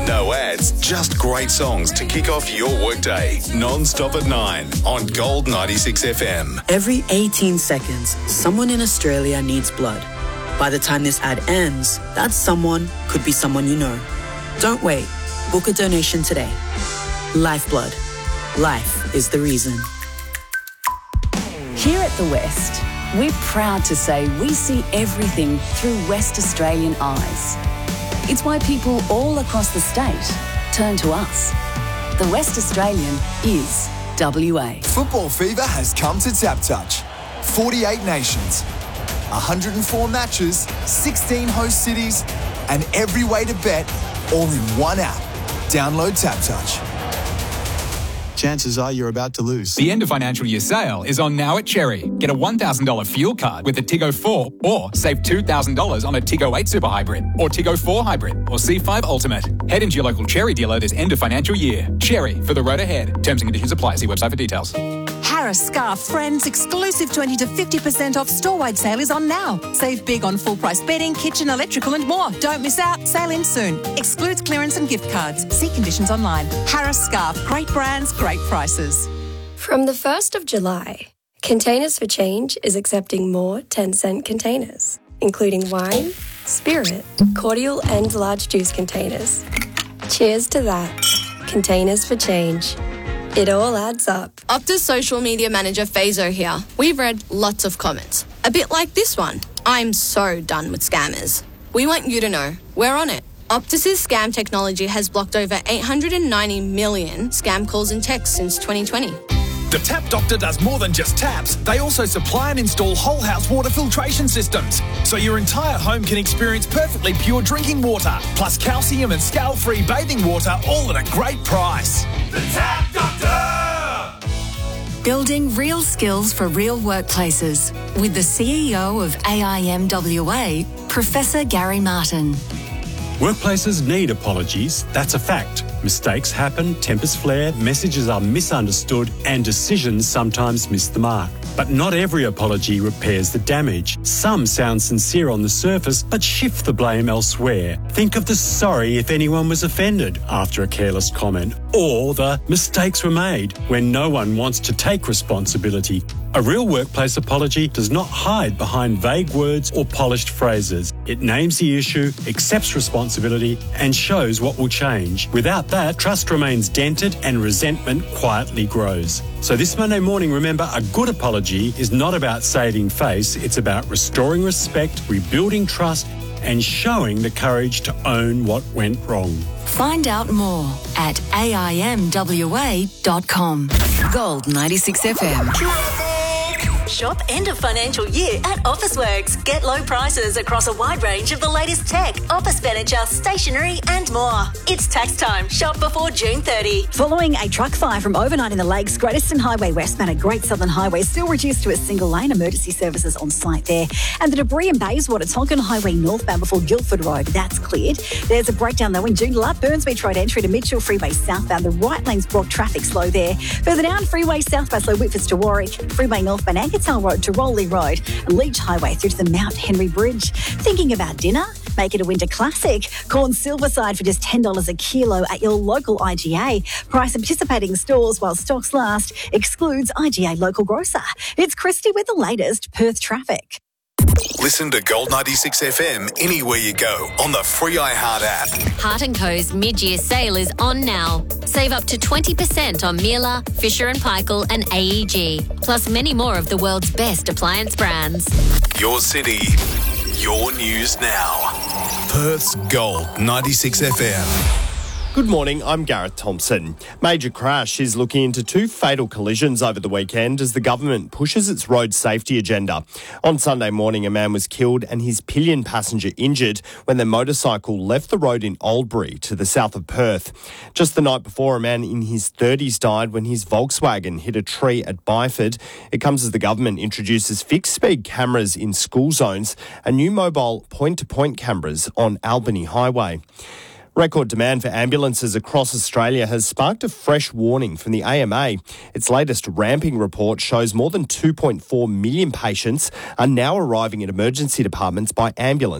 No ads, just great songs to kick off your workday. Non-stop at 9 on Gold 96 FM. Every 18 seconds, someone in Australia needs blood. By the time this ad ends, that someone could be someone you know. Don't wait. Book a donation today. Lifeblood. Life is the reason. Here at The West, we're proud to say we see everything through West Australian eyes. It's why people all across the state turn to us. The West Australian is WA. Football fever has come to Tap Touch. 48 nations, 104 matches, 16 host cities, and every way to bet all in one app. Download Tap Touch. Chances are you're about to lose. The end of financial year sale is on now at Cherry. Get a $1,000 fuel card with a Tiggo 4 or save $2,000 on a Tiggo 8 Super Hybrid or Tiggo 4 Hybrid or C5 Ultimate. Head into your local Cherry dealer this end of financial year. Cherry, for the road ahead. Terms and conditions apply. See website for details. Harris Scarf Friends exclusive 20 to 50% off store-wide sale is on now. Save big on full-price bedding, kitchen, electrical and more. Don't miss out. Sale ends soon. Excludes clearance and gift cards. See conditions online. Harris Scarf. Great brands, great prices. From the 1st of July, Containers for Change is accepting more 10-cent containers, including wine, spirit, cordial and large juice containers. Cheers to that. Containers for Change. It all adds up. Optus social media manager Fazo here. We've read lots of comments. A bit like this one. I'm so done with scammers. We want you to know we're on it. Optus's scam technology has blocked over 890 million scam calls and texts since 2020. The Tap Doctor does more than just taps. They also supply and install whole house water filtration systems, so your entire home can experience perfectly pure drinking water, plus calcium and scale-free bathing water, all at a great price. The Tap Doctor! Building real skills for real workplaces with the CEO of AIMWA, Professor Gary Martin. Workplaces need apologies, that's a fact. Mistakes happen, tempers flare, messages are misunderstood, and decisions sometimes miss the mark. But not every apology repairs the damage. Some sound sincere on the surface, but shift the blame elsewhere. Think of the sorry if anyone was offended after a careless comment, or the mistakes were made when no one wants to take responsibility. A real workplace apology does not hide behind vague words or polished phrases. It names the issue, accepts responsibility, and shows what will change. Without that, trust remains dented and resentment quietly grows. So this Monday morning, remember, a good apology is not about saving face. It's about restoring respect, rebuilding trust, and showing the courage to own what went wrong. Find out more at AIMWA.com. Gold 96 FM. Shop end of financial year at Officeworks. Get low prices across a wide range of the latest tech, office furniture, stationery and more. It's tax time. Shop before June 30. Following a truck fire from overnight in the Lakes, Great Eastern Highway westbound at Great Southern Highway still reduced to a single lane. Emergency services on site there. And the debris in Bayswater, Tonkin Highway northbound before Guildford Road, that's cleared. There's a breakdown though in Joondalup, Burns Beach Road entry to Mitchell Freeway southbound. The right lane's blocked, traffic slow there. Further down, Freeway southbound slow Whitfords to Warwick, Freeway northbound Ankertown Road to Rowley Road, and Leach Highway through to the Mount Henry Bridge. Thinking about dinner? Make it a winter classic. Corn Silverside for just $10 a kilo at your local IGA. Price of participating stores while stocks last. Excludes IGA local grocer. It's Christy with the latest Perth traffic. Listen to Gold 96 FM anywhere you go on the free iHeart app. Hart & Co.'s mid-year sale is on now. Save up to 20% on Miele, Fisher & Paykel and AEG, plus many more of the world's best appliance brands. Your city, your news now. Perth's Gold 96 FM. Good morning, I'm Gareth Thompson. Major crash is looking into 2 fatal collisions over the weekend as the government pushes its road safety agenda. On Sunday morning, a man was killed and his pillion passenger injured when their motorcycle left the road in Oldbury to the south of Perth. Just the night before, a man in his 30s died when his Volkswagen hit a tree at Byford. It comes as the government introduces fixed-speed cameras in school zones and new mobile point-to-point cameras on Albany Highway. Record demand for ambulances across Australia has sparked a fresh warning from the AMA. Its latest ramping report shows more than 2.4 million patients are now arriving at emergency departments by ambulance.